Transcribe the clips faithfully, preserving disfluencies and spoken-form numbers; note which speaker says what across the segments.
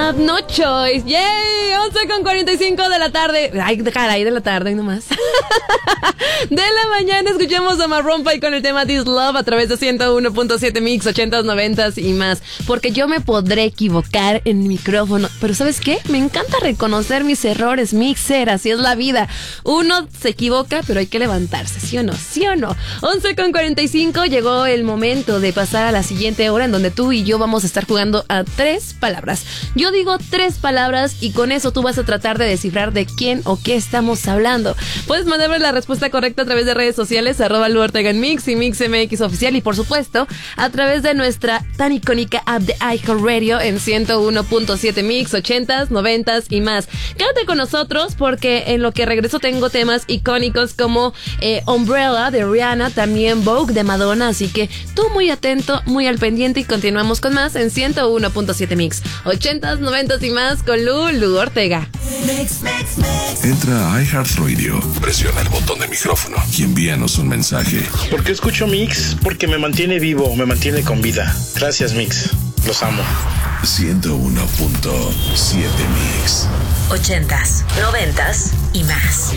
Speaker 1: have no choice. ¡Yay! once con cuarenta y cinco de la tarde. Ay, caray, de la tarde nomás. De la mañana escuchamos a Maroon five con el tema This Love a través de ciento uno punto siete Mix, ochentas, noventas y más. Porque yo me podré equivocar en el micrófono, pero ¿sabes qué? Me encanta reconocer mis errores, Mixer, así es la vida. Uno se equivoca, pero hay que levantarse, ¿sí o no? ¿Sí o no? once con cuarenta y cinco, llegó el momento de pasar a la siguiente hora en donde tú y yo vamos a estar jugando a tres palabras. Yo digo tres palabras y con eso tú vas a tratar de descifrar de quién o qué estamos hablando. Puedes mandarme la respuesta correcta a través de redes sociales, arroba Lu Ortega en Mix y Mix M X Oficial, y por supuesto a través de nuestra tan icónica app de iHeartRadio en ciento uno punto siete Mix, ochentas, noventas y más. Quédate con nosotros porque en lo que regreso tengo temas icónicos como eh, Umbrella de Rihanna, también Vogue de Madonna, así que tú muy atento, muy al pendiente, y continuamos con más en ciento uno punto siete Mix, ochentas, noventas y más con Lu, Lu Ortega.
Speaker 2: Mix, mix, mix.
Speaker 3: Entra a iHeartRadio, presiona el botón de micrófono y envíanos un mensaje.
Speaker 4: ¿Por qué escucho Mix? Porque me mantiene vivo, me mantiene con vida. Gracias, Mix. Los amo.
Speaker 3: ciento uno punto siete Mix.
Speaker 2: Ochentas, noventas y más.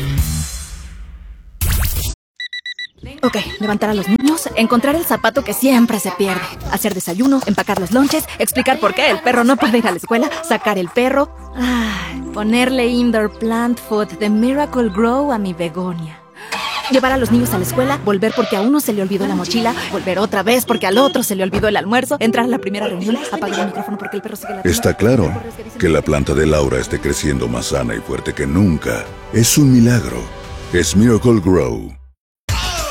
Speaker 5: Ok, levantar a los niños, encontrar el zapato que siempre se pierde, hacer desayuno, empacar los lonches, explicar por qué el perro no puede ir a la escuela, sacar el perro, ay, ponerle indoor plant food de Miracle Grow a mi begonia. Llevar a los niños a la escuela, volver porque a uno se le olvidó la mochila, volver otra vez porque al otro se le olvidó el almuerzo, entrar a la primera reunión, apagar el micrófono porque el perro sigue la...
Speaker 3: Está claro que la planta de Laura esté creciendo más sana y fuerte que nunca. Es un milagro. Es Miracle Grow.